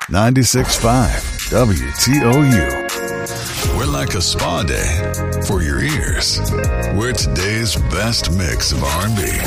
96.5 WTOU. We're like a spa day for your ears. We're today's best mix of R&B.